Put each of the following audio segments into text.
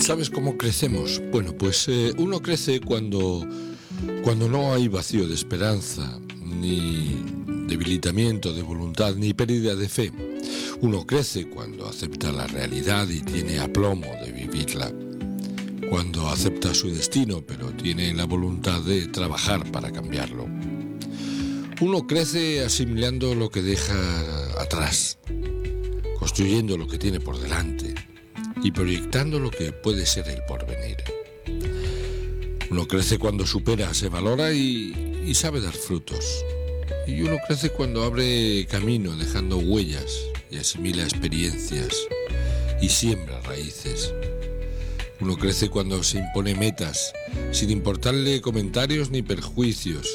¿Sabes cómo crecemos? Bueno, pues uno crece cuando no hay vacío de esperanza, ni debilitamiento de voluntad, ni pérdida de fe. Uno crece cuando acepta la realidad y tiene aplomo de vivirla. Cuando acepta su destino, pero tiene la voluntad de trabajar para cambiarlo. Uno crece asimilando lo que deja atrás, construyendo lo que tiene por delante y proyectando lo que puede ser el porvenir. Uno crece cuando supera, se valora y sabe dar frutos. Y uno crece cuando abre camino, dejando huellas y asimila experiencias y siembra raíces. Uno crece cuando se impone metas, sin importarle comentarios ni perjuicios.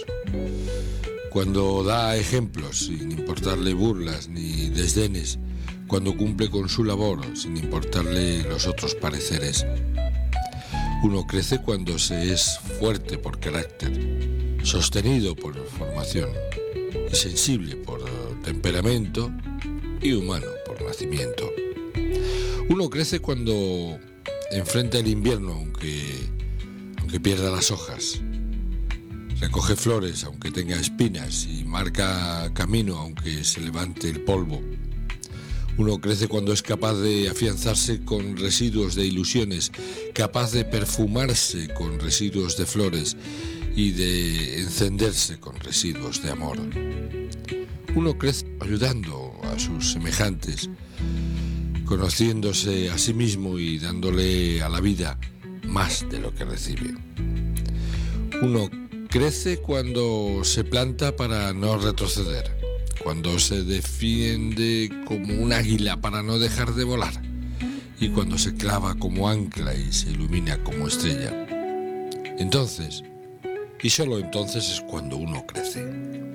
Cuando da ejemplos, sin importarle burlas ni desdenes. Cuando cumple con su labor, sin importarle los otros pareceres. Uno crece cuando se es fuerte por carácter, sostenido por formación, y sensible por temperamento y humano por nacimiento. Uno crece cuando enfrenta el invierno aunque pierda las hojas, recoge flores aunque tenga espinas y marca camino aunque se levante el polvo. Uno crece cuando es capaz de afianzarse con residuos de ilusiones, capaz de perfumarse con residuos de flores y de encenderse con residuos de amor. Uno crece ayudando a sus semejantes, conociéndose a sí mismo y dándole a la vida más de lo que recibe. Uno crece cuando se planta para no retroceder, cuando se defiende como un águila para no dejar de volar y cuando se clava como ancla y se ilumina como estrella. Entonces, y solo entonces, es cuando uno crece.